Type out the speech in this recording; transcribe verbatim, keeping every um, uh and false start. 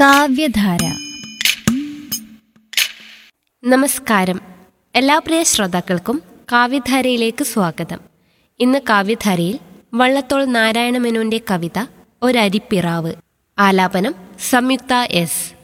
കാവ്യധാര. നമസ്കാരം. എല്ലാ പ്രിയ ശ്രോതാക്കൾക്കും കാവ്യധാരയിലേക്ക് സ്വാഗതം. ഇന്ന് കാവ്യധാരയിൽ വള്ളത്തോൾ നാരായണ മേനോന്റെ കവിത ഒരരിപ്പിറാവ്. ആലാപനം സംയുക്ത എസ്.